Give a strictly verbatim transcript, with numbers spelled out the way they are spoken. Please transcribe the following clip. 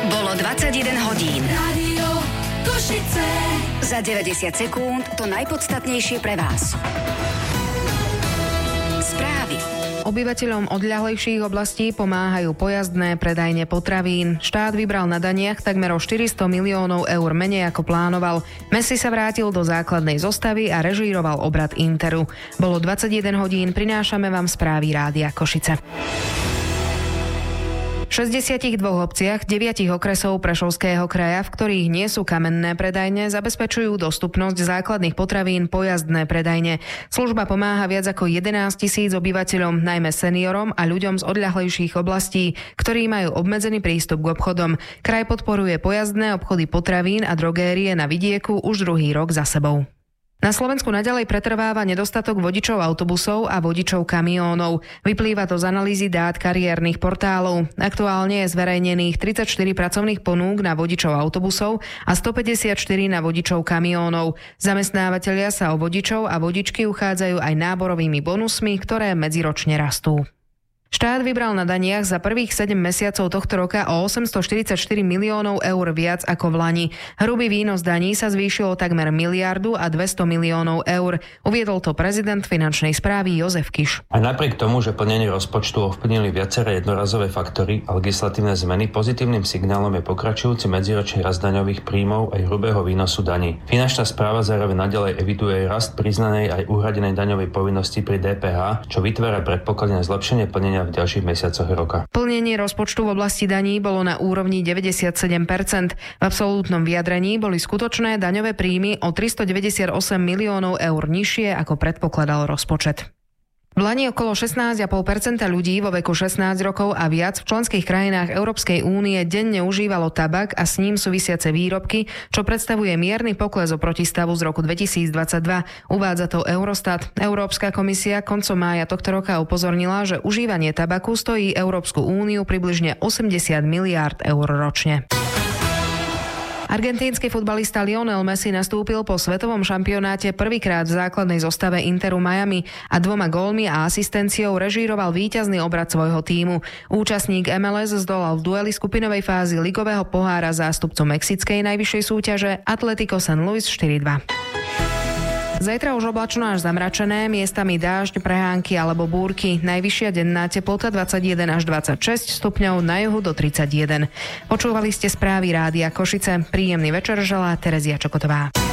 Bolo dvadsaťjeden hodín. Rádio Košice. Za deväťdesiat sekúnd to najpodstatnejšie pre vás. Správy. Obyvateľom odľahlejších oblastí pomáhajú pojazdné predajne potravín. Štát vybral na daniach takmer o štyristo miliónov eur menej ako plánoval. Messi sa vrátil do základnej zostavy a režíroval obrad Interu. Bolo dvadsaťjeden hodín, prinášame vám správy Rádia Košice. V šesťdesiatdva obciach deviatich okresov Prešovského kraja, v ktorých nie sú kamenné predajne, zabezpečujú dostupnosť základných potravín pojazdné predajne. Služba pomáha viac ako jedenásť tisíc obyvateľom, najmä seniorom a ľuďom z odľahlejších oblastí, ktorí majú obmedzený prístup k obchodom. Kraj podporuje pojazdné obchody potravín a drogérie na vidieku už druhý rok za sebou. Na Slovensku naďalej pretrváva nedostatok vodičov autobusov a vodičov kamiónov. Vyplýva to z analýzy dát kariérnych portálov. Aktuálne je zverejnených tridsaťštyri pracovných ponúk na vodičov autobusov a stopäťdesiatštyri na vodičov kamiónov. Zamestnávatelia sa o vodičov a vodičky uchádzajú aj náborovými bonusmi, ktoré medziročne rastú. Štát vybral na daniach za prvých sedem mesiacov tohto roka o osemstoštyridsaťštyri miliónov eur viac ako v lani. Hrubý výnos daní sa zvýšil o takmer miliardu a dvesto miliónov eur. Uviedol to prezident finančnej správy Jozef Kiš. Aj napriek tomu, že plnenie rozpočtu ovplyvnili viaceré jednorazové faktory a legislatívne zmeny, pozitívnym signálom je pokračujúci medziročný rast daňových príjmov aj hrubého výnosu daní. Finančná správa zároveň naďalej eviduje rast priznanej aj uhradenej daňovej povinnosti pri dé pé há, čo vytvára predpoklady na zlepšenie plnenia v ďalších mesiacoch roka. Plnenie rozpočtu v oblasti daní bolo na úrovni deväťdesiatsedem percent. V absolútnom vyjadrení boli skutočné daňové príjmy o tristodeväťdesiatosem miliónov eur nižšie, ako predpokladal rozpočet. V lani okolo šestnásť celá päť percenta ľudí vo veku šestnásť rokov a viac v členských krajinách Európskej únie denne užívalo tabak a s ním súvisiace výrobky, čo predstavuje mierny pokles oproti stavu z roku dvetisícdvadsaťdva. Uvádza to Eurostat. Európska komisia koncom mája tohto roka upozornila, že užívanie tabaku stojí Európsku úniu približne osemdesiat miliárd eur ročne. Argentínsky futbalista Lionel Messi nastúpil po svetovom šampionáte prvýkrát v základnej zostave Interu Miami a dvoma gólmi a asistenciou režíroval víťazný obrad svojho tímu. Účastník em el es zdolal v dueli skupinovej fázy ligového pohára zástupcu mexickej najvyššej súťaže Atlético San Luis štyri dva. Zajtra už oblačno až zamračené, miestami dážď, prehánky alebo búrky. Najvyššia denná teplota dvadsaťjeden až dvadsaťšesť stupňov, na juhu do tridsaťjeden. Počúvali ste správy Rádia Košice. Príjemný večer želá Terezia Čokotová.